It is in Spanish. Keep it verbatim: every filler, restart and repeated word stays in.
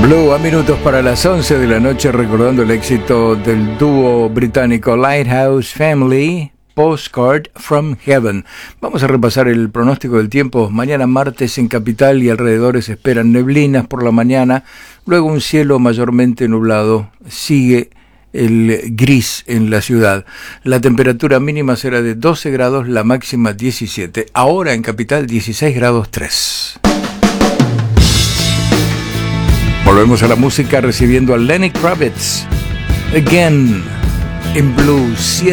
Blue a minutos para las once de la noche, recordando el éxito del dúo británico Lighthouse Family, Postcard from Heaven. Vamos a repasar el pronóstico del tiempo. Mañana martes en Capital y alrededores esperan neblinas por la mañana, luego un cielo mayormente nublado. Sigue el gris en la ciudad. La temperatura mínima será de doce grados, la máxima diecisiete. Ahora en Capital dieciséis grados tres. Volvemos a la música recibiendo a Lenny Kravitz. Again, en Blue siete.